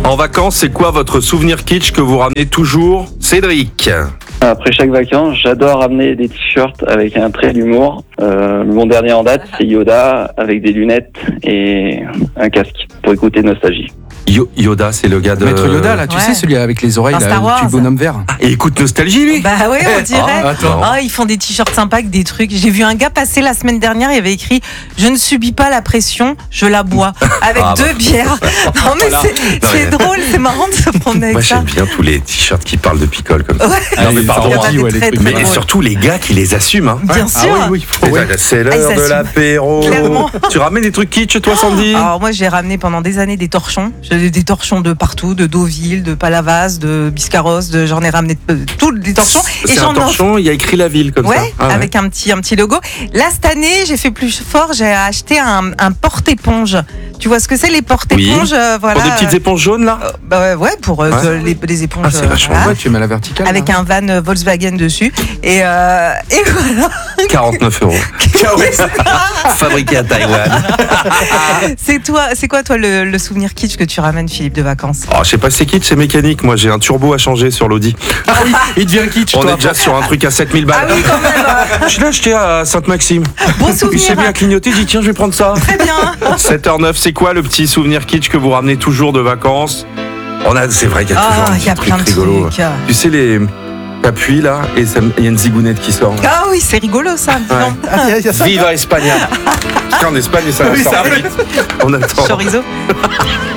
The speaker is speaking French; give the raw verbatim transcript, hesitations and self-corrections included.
En vacances, c'est quoi votre souvenir kitsch que vous ramenez toujours, Cédric? Après chaque vacances, j'adore ramener des t-shirts avec un trait d'humour. Euh, mon dernier en date, c'est Yoda avec des lunettes et un casque pour écouter Nostalgie. Yo- Yoda, c'est le gars de... Maître Yoda, là, tu Ouais. sais, celui avec les oreilles, Dans là, Star le Wars. petit bonhomme vert. Ah, et écoute Nostalgie, lui. Bah ouais, on dirait. Ah, attends. Ah, ils font des t-shirts sympas avec des trucs. J'ai vu un gars passer la semaine dernière, il avait écrit « Je ne subis pas la pression, je la bois » avec Ah, deux bah. bières. Non mais Voilà. c'est, Non, c'est mais- drôle, c'est marrant de se promener Moi, avec ça. j'aime bien tous les t-shirts qui parlent de picole comme ça. Ouais. Non, mais pardon, Il y a hein. pas des ouais, les très, trucs. très Mais et drôles. surtout les gars qui les assument. Hein. Bien Ah sûr. oui, oui, faut- ouais. C'est l'heure Ah, ils de s'assument. l'apéro. Clairement. Tu ramènes des trucs kitsch, toi, Sandy? Alors moi j'ai ramené pendant des années des torchons. J'ai des torchons de partout, de Deauville, de Palavas, de Biscarrosse, de, j'en ai ramené euh, tous des torchons. Et C'est j'en un offre. torchon, il y a écrit la ville comme Ouais, ça. Ah ouais. avec un petit, un petit logo. Là, cette année, j'ai fait plus fort, j'ai acheté un, un porte-éponge. Tu vois ce que c'est, les porte-éponges euh, voilà. Pour des petites éponges jaunes, là? Euh, bah ouais, ouais, pour euh, Ouais. que les, les éponges. Ah, c'est euh, vachement voilà. Ouais, tu mets à la verticale. Avec là. un van euh, Volkswagen dessus. Et, euh, et voilà. quarante-neuf euros. Fabriqué à Taïwan. C'est toi, c'est quoi, toi, le, le souvenir kitsch que tu ramènes, Philippe, de vacances? Oh, je sais pas, c'est kitsch, c'est mécanique. Moi, j'ai un turbo à changer sur l'Audi. Ah oui, il devient kitsch, On toi. est déjà sur un truc à sept mille balles. Ah oui, quand même. Je l'ai acheté à Sainte-Maxime. Bon Il s'est souvenir. mis à clignoter, j'ai dit tiens, je vais prendre ça. Très bien. sept heures neuf, c'est quoi le petit souvenir kitsch que vous ramenez toujours de vacances? On a, c'est vrai qu'il y a toujours Ah, un il y a petit plein truc de rigolo. trucs. Tu sais, les. T'appuies là et ça- il y a une zigounette qui sort. Ah oui, c'est rigolo ça. dis Ouais. donc. Ah, il y a- il y a ça. Viva Espagne. En Espagne, ça va Oui, ça sortir arrive. vite. On attend. Chorizo.